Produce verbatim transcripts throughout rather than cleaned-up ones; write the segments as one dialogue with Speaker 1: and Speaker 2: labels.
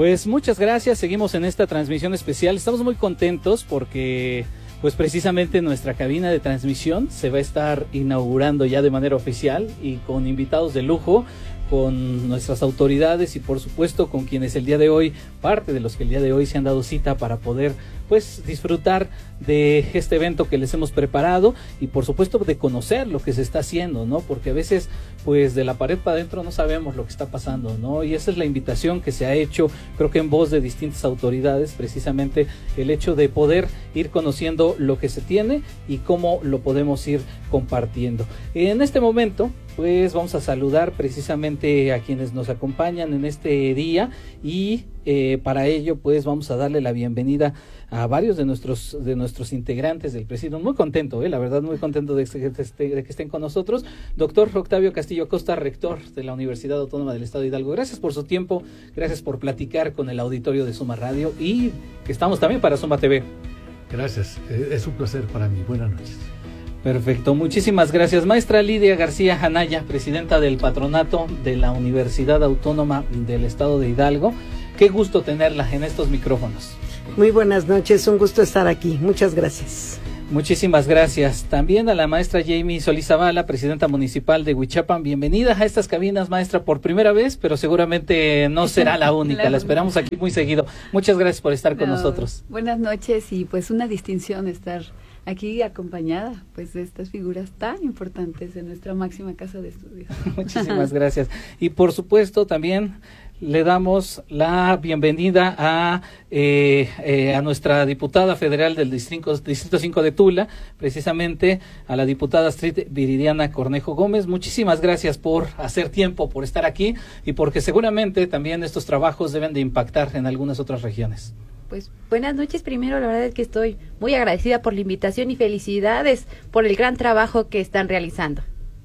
Speaker 1: Pues muchas gracias, seguimos en esta transmisión especial, estamos muy contentos porque pues precisamente nuestra cabina de transmisión se va a estar inaugurando ya de manera oficial y con invitados de lujo, con nuestras autoridades y por supuesto con quienes el día de hoy, parte de los que el día de hoy se han dado cita para poder pues disfrutar de este evento que les hemos preparado y por supuesto de conocer lo que se está haciendo, ¿no? Porque a veces pues de la pared para adentro no sabemos lo que está pasando, ¿no? Y esa es la invitación que se ha hecho, creo que en voz de distintas autoridades, precisamente el hecho de poder ir conociendo lo que se tiene y cómo lo podemos ir compartiendo. En este momento pues vamos a saludar precisamente a quienes nos acompañan en este día y eh, para ello pues vamos a darle la bienvenida a varios de nuestros de nuestros integrantes del Presidium. Muy contento, eh, la verdad muy contento de, de, de que estén con nosotros. Doctor Octavio Castillo Acosta, rector de la Universidad Autónoma del Estado de Hidalgo, gracias por su tiempo, gracias por platicar con el auditorio de Suma Radio y que estamos también para Suma T V.
Speaker 2: Gracias, es un placer para mí, buenas noches.
Speaker 1: Perfecto, muchísimas gracias. Maestra Lidia García Anaya, presidenta del patronato de la Universidad Autónoma del Estado de Hidalgo. Qué gusto tenerla en estos micrófonos.
Speaker 3: Muy buenas noches, un gusto estar aquí. Muchas gracias.
Speaker 1: Muchísimas gracias. También a la maestra Jamie Solís Zavala, presidenta municipal de Huichapan. Bienvenida a estas cabinas, maestra, por primera vez, pero seguramente no será la única. La esperamos aquí muy seguido. Muchas gracias por estar con no, nosotros.
Speaker 4: Buenas noches y pues una distinción estar aquí acompañada pues de estas figuras tan importantes de nuestra máxima casa de estudios.
Speaker 1: Muchísimas gracias. Y por supuesto también le damos la bienvenida a eh, eh, a nuestra diputada federal del distrito, distrito cinco de Tula, precisamente a la diputada Astrid Viridiana Cornejo Gómez. Muchísimas gracias por hacer tiempo, por estar aquí y porque seguramente también estos trabajos deben de impactar en algunas otras regiones.
Speaker 5: Pues buenas noches. Primero, la verdad es que estoy muy agradecida por la invitación y felicidades por el gran trabajo que están realizando.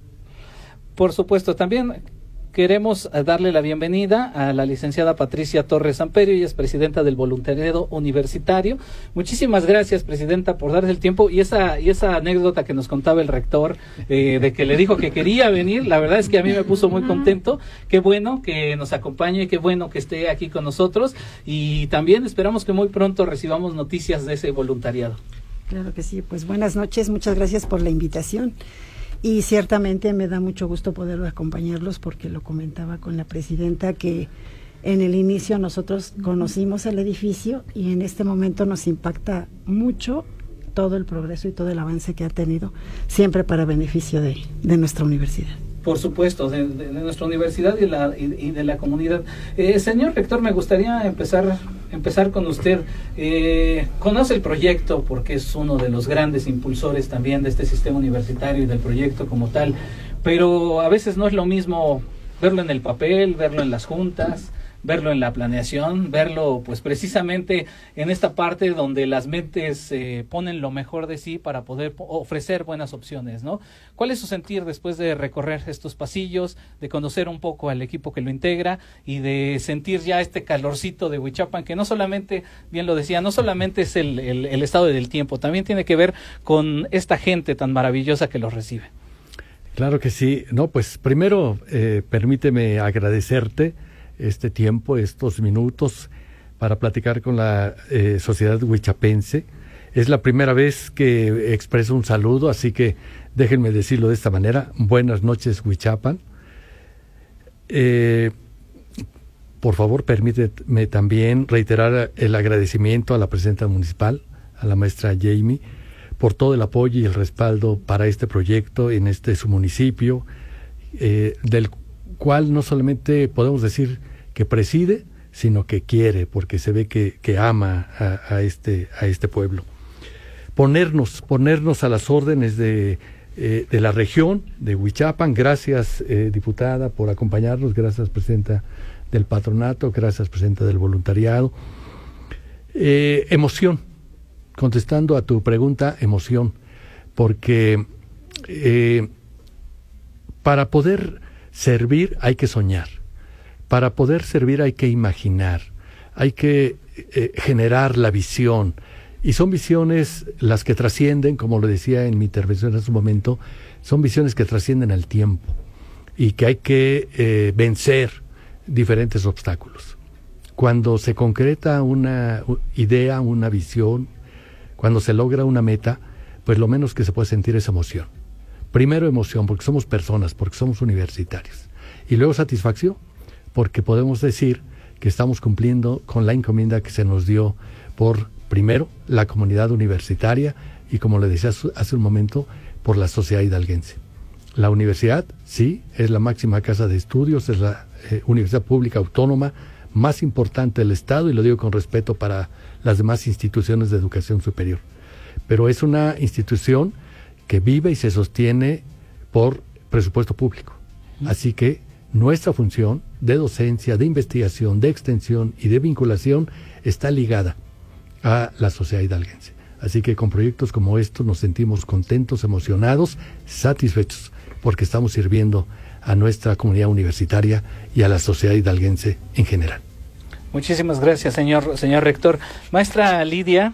Speaker 1: Por supuesto, también queremos darle la bienvenida a la licenciada Patricia Torres Amperio, ella es presidenta del Voluntariado Universitario. Muchísimas gracias, presidenta, por darse el tiempo y esa y esa anécdota que nos contaba el rector eh, de que le dijo que quería venir, la verdad es que a mí me puso muy contento. Qué bueno que nos acompañe, qué bueno que esté aquí con nosotros y también esperamos que muy pronto recibamos noticias de ese voluntariado.
Speaker 3: Claro que sí, pues buenas noches, muchas gracias por la invitación. Y ciertamente me da mucho gusto poder acompañarlos porque lo comentaba con la presidenta que en el inicio nosotros conocimos el edificio y en este momento nos impacta mucho todo el progreso y todo el avance que ha tenido, siempre para beneficio de, de nuestra universidad.
Speaker 1: Por supuesto, de, de, de nuestra universidad y, la, y, y de la comunidad. Eh, señor rector, me gustaría empezar empezar con usted. Eh, conoce el proyecto porque es uno de los grandes impulsores también de este sistema universitario y del proyecto como tal, pero a veces no es lo mismo verlo en el papel, verlo en las juntas, verlo en la planeación, verlo pues precisamente en esta parte donde las mentes eh, ponen lo mejor de sí para poder ofrecer buenas opciones, ¿no? ¿Cuál es su sentir después de recorrer estos pasillos, de conocer un poco al equipo que lo integra y de sentir ya este calorcito de Huichapan, que no solamente, bien lo decía, no solamente es el, el, el estado del tiempo, también tiene que ver con esta gente tan maravillosa que los recibe?
Speaker 2: Claro que sí. No, pues primero eh, permíteme agradecerte este tiempo, estos minutos para platicar con la eh, sociedad huichapense. Es la primera vez que expreso un saludo, así que déjenme decirlo de esta manera. Buenas noches, Huichapan. Eh, por favor, permíteme también reiterar el agradecimiento a la presidenta municipal, a la maestra Jamie, por todo el apoyo y el respaldo para este proyecto en este su municipio, eh, del cual no solamente podemos decir que preside, sino que quiere, porque se ve que, que ama a, a este a este pueblo. Ponernos, ponernos a las órdenes de, eh, de la región de Huichapan. Gracias, eh, diputada, por acompañarnos. Gracias, presidenta del patronato. Gracias, presidenta del voluntariado. Eh, emoción. Contestando a tu pregunta, emoción, porque eh, para poder servir hay que soñar, para poder servir hay que imaginar, hay que eh, generar la visión, y son visiones las que trascienden, como lo decía en mi intervención en su momento, son visiones que trascienden al tiempo y que hay que eh, vencer diferentes obstáculos. cuando se concreta una idea, una visión, cuando se logra una meta, pues lo menos que se puede sentir es emoción. Primero emoción, porque somos personas, porque somos universitarios. Y luego satisfacción, porque podemos decir que estamos cumpliendo con la encomienda que se nos dio por, primero, la comunidad universitaria y, como le decía hace un momento, por la sociedad hidalguense. La universidad, sí, es la máxima casa de estudios, es la eh, universidad pública autónoma más importante del Estado, y lo digo con respeto para las demás instituciones de educación superior. Pero es una institución que vive y se sostiene por presupuesto público. Así que nuestra función de docencia, de investigación, de extensión y de vinculación está ligada a la sociedad hidalguense. Así que con proyectos como estos nos sentimos contentos, emocionados, satisfechos, porque estamos sirviendo a nuestra comunidad universitaria y a la sociedad hidalguense en general.
Speaker 1: Muchísimas gracias, señor, señor rector. Maestra Lidia,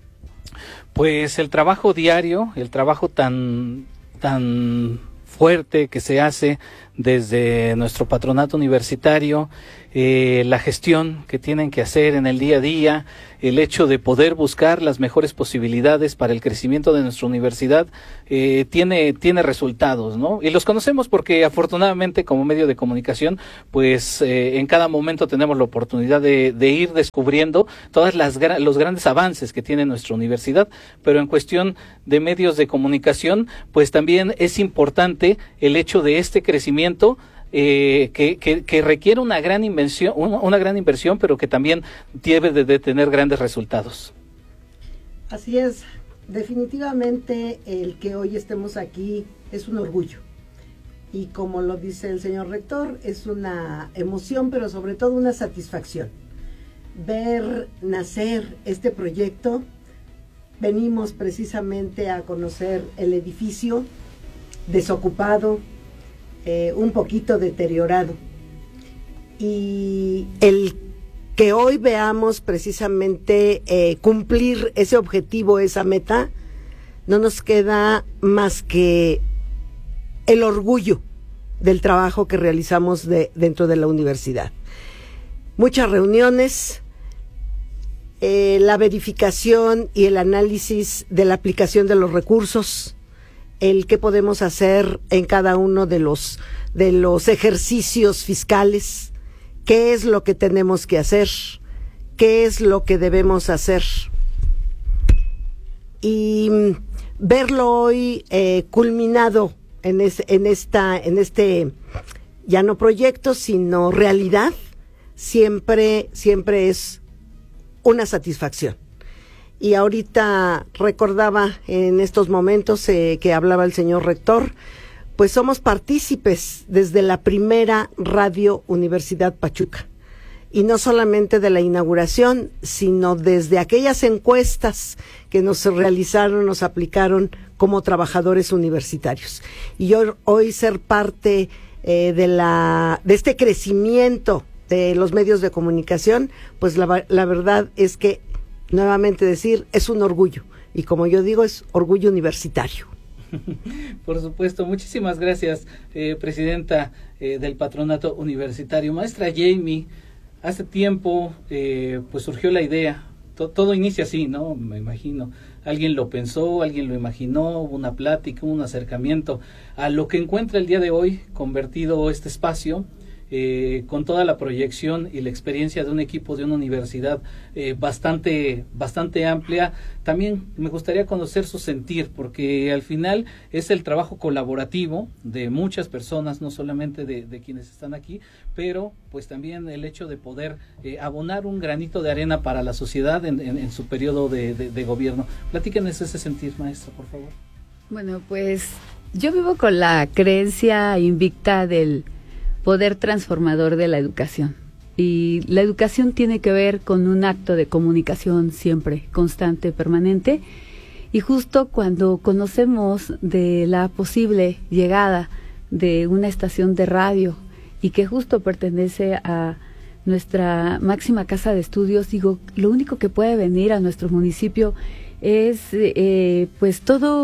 Speaker 1: pues el trabajo diario, el trabajo tan, tan fuerte que se hace desde nuestro patronato universitario, eh, la gestión que tienen que hacer en el día a día, el hecho de poder buscar las mejores posibilidades para el crecimiento de nuestra universidad, eh, tiene, tiene resultados, ¿no? Y los conocemos porque afortunadamente como medio de comunicación, pues eh, en cada momento tenemos la oportunidad de, de ir descubriendo todas las los grandes avances que tiene nuestra universidad, pero en cuestión de medios de comunicación, pues también es importante el hecho de este crecimiento, Eh, que, que, que requiere una gran inversión, una, una gran inversión, pero que también debe de, de tener grandes resultados.
Speaker 6: Así es, definitivamente el que hoy estemos aquí es un orgullo. Y como lo dice el señor rector, es una emoción, pero sobre todo una satisfacción. Ver nacer este proyecto, venimos precisamente a conocer el edificio desocupado, Eh, un poquito deteriorado, y el que hoy veamos precisamente eh, cumplir ese objetivo, esa meta, no nos queda más que el orgullo del trabajo que realizamos de, dentro de la universidad. Muchas reuniones, eh, la verificación y el análisis de la aplicación de los recursos, el qué podemos hacer en cada uno de los de los ejercicios fiscales, qué es lo que tenemos que hacer, qué es lo que debemos hacer, y verlo hoy eh, culminado en es, en esta en este ya no proyecto sino realidad, siempre siempre es una satisfacción. Y ahorita recordaba en estos momentos eh, que hablaba el señor rector, pues somos partícipes desde la primera Radio Universidad Pachuca. Y no solamente de la inauguración, sino desde aquellas encuestas que nos realizaron, nos aplicaron como trabajadores universitarios. Y yo, hoy ser parte eh, de, la, de este crecimiento de los medios de comunicación, pues la, la verdad es que nuevamente decir, es un orgullo, y como yo digo, es orgullo universitario.
Speaker 1: Por supuesto, muchísimas gracias, eh, presidenta eh, del patronato universitario. Maestra Jamie, hace tiempo eh, pues surgió la idea, to todo inicia así, ¿no? Me imagino, alguien lo pensó, alguien lo imaginó, hubo una plática, un acercamiento a lo que encuentra el día de hoy, convertido este espacio, Eh, con toda la proyección y la experiencia de un equipo de una universidad eh, bastante, bastante amplia. También me gustaría conocer su sentir, porque al final es el trabajo colaborativo de muchas personas, no solamente de, de quienes están aquí, pero pues también el hecho de poder eh, abonar un granito de arena para la sociedad en, en, en su periodo de, de, de gobierno. Platíquenos ese sentir, maestra, por favor.
Speaker 4: Bueno, pues yo vivo con la creencia invicta del poder transformador de la educación. Y la educación tiene que ver con un acto de comunicación siempre, constante, permanente. Y justo cuando conocemos de la posible llegada de una estación de radio y que justo pertenece a nuestra máxima casa de estudios, digo, lo único que puede venir a nuestro municipio es eh, pues todo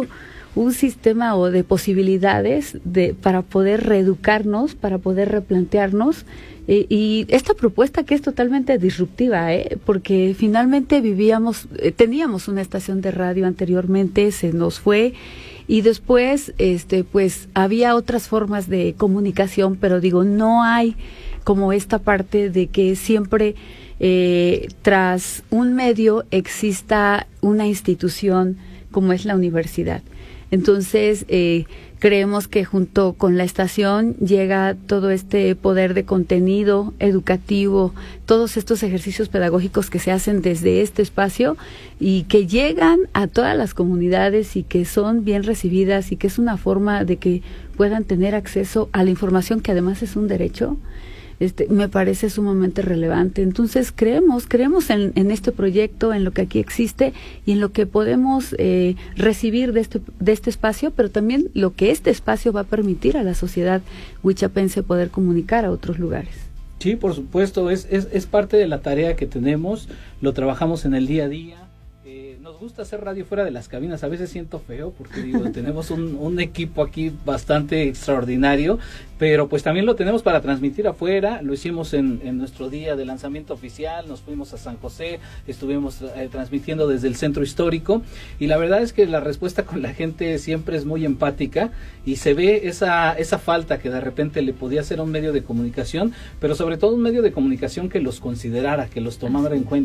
Speaker 4: un sistema o de posibilidades de para poder reeducarnos, para poder replantearnos. Eh, y esta propuesta que es totalmente disruptiva, ¿eh? Porque finalmente vivíamos, eh, teníamos una estación de radio anteriormente, se nos fue, y después, este, pues, había otras formas de comunicación, pero digo, no hay como esta parte de que siempre eh, tras un medio exista una institución como es la universidad. Entonces, eh, creemos que junto con la estación llega todo este poder de contenido educativo, todos estos ejercicios pedagógicos que se hacen desde este espacio y que llegan a todas las comunidades y que son bien recibidas y que es una forma de que puedan tener acceso a la información que además es un derecho. Este, me parece sumamente relevante. Entonces creemos, creemos en, en este proyecto, en lo que aquí existe y en lo que podemos eh, recibir de este, de este espacio, pero también lo que este espacio va a permitir a la sociedad huichapense poder comunicar a otros lugares.
Speaker 1: Sí, por supuesto, es, es, es parte de la tarea que tenemos, lo trabajamos en el día a día. Nos gusta hacer radio fuera de las cabinas, a veces siento feo porque digo, tenemos un, un equipo aquí bastante extraordinario, pero pues también lo tenemos para transmitir afuera. Lo hicimos en, en nuestro día de lanzamiento oficial, nos fuimos a San José, estuvimos eh, transmitiendo desde el centro histórico y la verdad es que la respuesta con la gente siempre es muy empática y se ve esa, esa falta que de repente le podía hacer a un medio de comunicación, pero sobre todo un medio de comunicación que los considerara, que los tomara en cuenta.